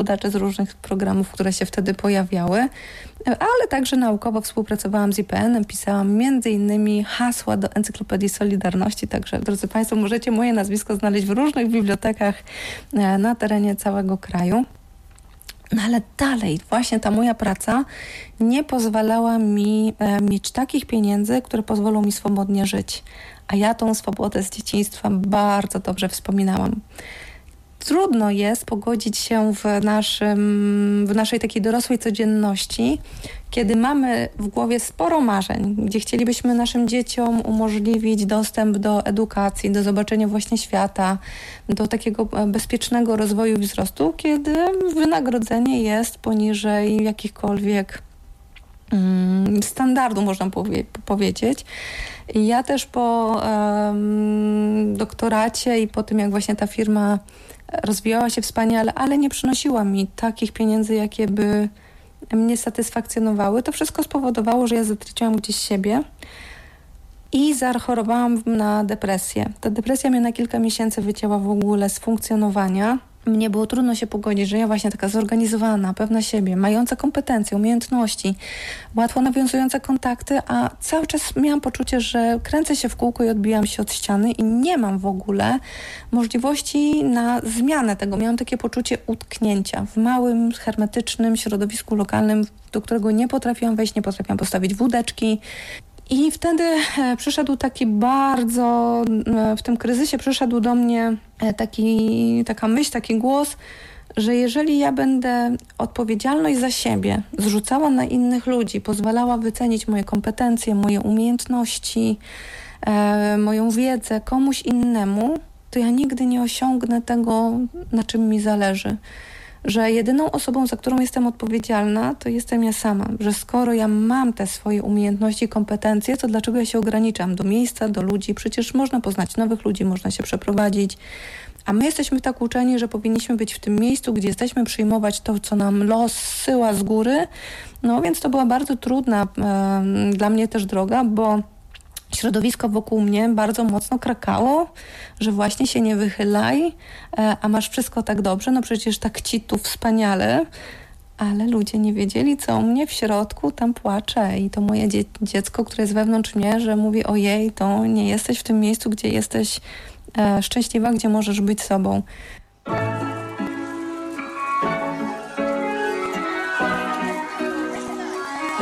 badaczy z różnych programów, które się wtedy pojawiały, ale także naukowo współpracowałam z IPN-em, pisałam między innymi hasła do Encyklopedii Solidarności, także drodzy Państwo, możecie moje nazwisko znaleźć w różnych bibliotekach na terenie całego kraju. No ale dalej, właśnie ta moja praca nie pozwalała mi mieć takich pieniędzy, które pozwolą mi swobodnie żyć. A ja tą swobodę z dzieciństwa bardzo dobrze wspominałam. Trudno jest pogodzić się w naszej takiej dorosłej codzienności, kiedy mamy w głowie sporo marzeń, gdzie chcielibyśmy naszym dzieciom umożliwić dostęp do edukacji, do zobaczenia właśnie świata, do takiego bezpiecznego rozwoju i wzrostu, kiedy wynagrodzenie jest poniżej jakichkolwiek standardu, można powiedzieć. I ja też po doktoracie i po tym, jak właśnie ta firma rozwijała się wspaniale, ale nie przynosiła mi takich pieniędzy, jakie by mnie satysfakcjonowały. To wszystko spowodowało, że ja zatraciłam gdzieś siebie i zachorowałam na depresję. Ta depresja mnie na kilka miesięcy wycięła w ogóle z funkcjonowania. Mnie było trudno się pogodzić, że ja właśnie taka zorganizowana, pewna siebie, mająca kompetencje, umiejętności, łatwo nawiązująca kontakty, a cały czas miałam poczucie, że kręcę się w kółko i odbijam się od ściany i nie mam w ogóle możliwości na zmianę tego. Miałam takie poczucie utknięcia w małym, hermetycznym środowisku lokalnym, do którego nie potrafiłam wejść, nie potrafiłam postawić wódeczki. I wtedy przyszedł taki bardzo, w tym kryzysie przyszedł do mnie taka myśl, taki głos, że jeżeli ja będę odpowiedzialność za siebie zrzucała na innych ludzi, pozwalała wycenić moje kompetencje, moje umiejętności, moją wiedzę komuś innemu, to ja nigdy nie osiągnę tego, na czym mi zależy. Że jedyną osobą, za którą jestem odpowiedzialna, to jestem ja sama. Że skoro ja mam te swoje umiejętności i kompetencje, to dlaczego ja się ograniczam do miejsca, do ludzi? Przecież można poznać nowych ludzi, można się przeprowadzić. A my jesteśmy tak uczeni, że powinniśmy być w tym miejscu, gdzie jesteśmy, przyjmować to, co nam los zsyła z góry. No więc to była bardzo trudna dla mnie też droga, bo środowisko wokół mnie bardzo mocno krakało, że właśnie się nie wychylaj, a masz wszystko tak dobrze, no przecież tak ci tu wspaniale, ale ludzie nie wiedzieli, co u mnie w środku tam płacze i to moje dziecko, które jest wewnątrz mnie, że mówi: ojej, to nie jesteś w tym miejscu, gdzie jesteś szczęśliwa, gdzie możesz być sobą.